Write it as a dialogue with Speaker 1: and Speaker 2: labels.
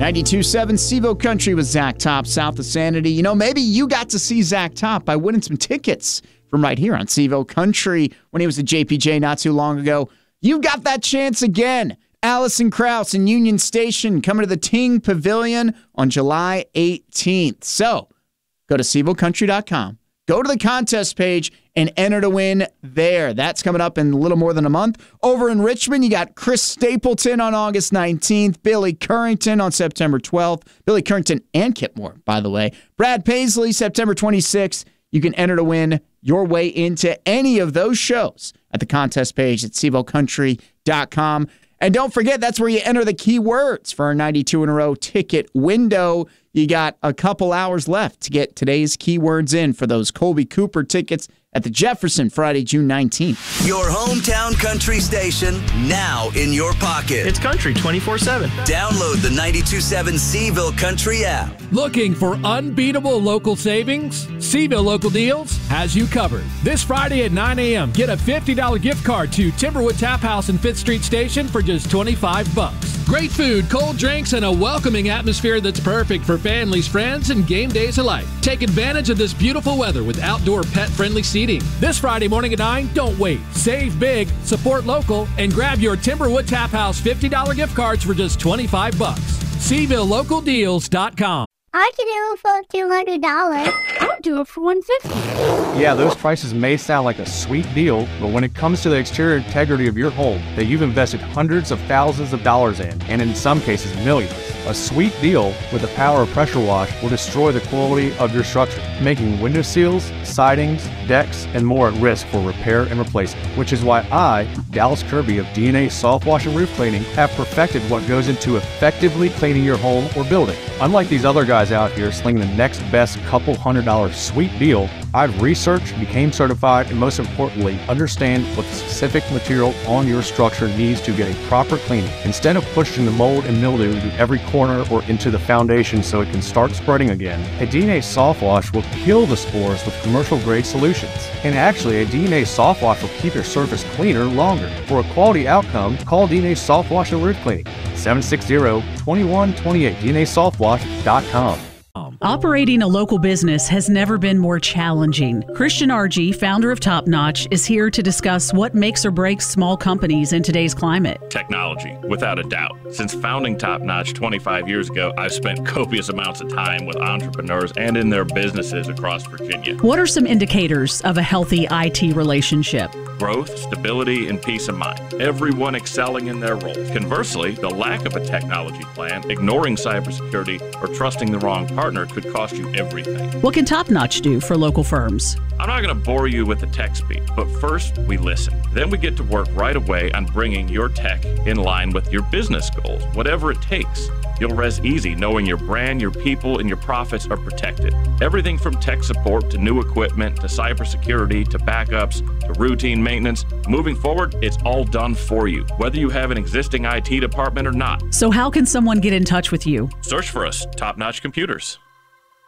Speaker 1: 92.7 Sevo Country with Zach Top, south of Sanity. You know, maybe you got to see Zach Top by winning some tickets from right here on Sevo Country when he was at JPJ not too long ago. You've got that chance again. Allison Krauss and Union Station coming to the Ting Pavilion on July 18th. So go to SevoCountry.com. Go to the contest page and enter to win there. That's coming up in a little more than a month. Over in Richmond, you got Chris Stapleton on August 19th, Billy Currington on September 12th, Billy Currington and Kip Moore, by the way. Brad Paisley, September 26th. You can enter to win your way into any of those shows at the contest page at SevoCountry.com. And don't forget, that's where you enter the keywords for our 92 in a row ticket window. You got a couple hours left to get today's keywords in for those Colby Cooper tickets at the Jefferson Friday, June 19th.
Speaker 2: Your hometown country station now in your pocket.
Speaker 3: It's country 24/7.
Speaker 2: Download the 92.7 Seaville Country app.
Speaker 4: Looking for unbeatable local savings? Seaville Local Deals has you covered. This Friday at 9 a.m., get a $50 gift card to Timberwood Tap House in 5th Street Station for just $25. Great food, cold drinks, and a welcoming atmosphere that's perfect for families, friends, and game days alike. Take advantage of this beautiful weather with outdoor pet-friendly seating. This Friday morning at 9, don't wait. Save big, support local, and grab your Timberwood Tap House $50 gift cards for just $25. SeavilleLocalDeals.com.
Speaker 5: I can do it for $200.
Speaker 6: I'll do it for $150.
Speaker 7: Yeah, those prices may sound like a sweet deal, but when it comes to the exterior integrity of your home that you've invested hundreds of thousands of dollars in, and in some cases millions, a sweet deal with the power of pressure wash will destroy the quality of your structure, making window seals, sidings, decks, and more at risk for repair and replacement. Which is why I, Dallas Kirby of DNA Soft Wash and Roof Cleaning, have perfected what goes into effectively cleaning your home or building. Unlike these other guys out here slinging the next best couple $100 sweet deal, I've researched, became certified, and most importantly, understand what the specific material on your structure needs to get a proper cleaning. Instead of pushing the mold and mildew to every corner or into the foundation so it can start spreading again, a DNA Soft Wash will kill the spores with commercial-grade solutions. And actually, a DNA Soft Wash will keep your surface cleaner longer. For a quality outcome, call DNA Soft Wash and Roof Cleaning, 760-2128, DNASoftwash.com.
Speaker 8: Operating a local business has never been more challenging. Christian RG, founder of Top Notch, is here to discuss what makes or breaks small companies in today's climate.
Speaker 9: Technology, without a doubt. Since founding Top Notch 25 years ago, I've spent copious amounts of time with entrepreneurs and in their businesses across Virginia.
Speaker 8: What are some indicators of a healthy IT relationship?
Speaker 9: Growth, stability, and peace of mind. Everyone excelling in their roles. Conversely, the lack of a technology plan, ignoring cybersecurity, or trusting the wrong partner could cost you everything.
Speaker 8: What can Top Notch do for local firms?
Speaker 9: I'm not going to bore you with the tech speak, but first we listen. Then we get to work right away on bringing your tech in line with your business goals, whatever it takes. You'll rest easy knowing your brand, your people, and your profits are protected. Everything from tech support to new equipment to cybersecurity to backups to routine maintenance. Moving forward, it's all done for you, whether you have an existing IT department or not.
Speaker 8: So how can someone get in touch with you?
Speaker 9: Search for us, Top Notch Computers.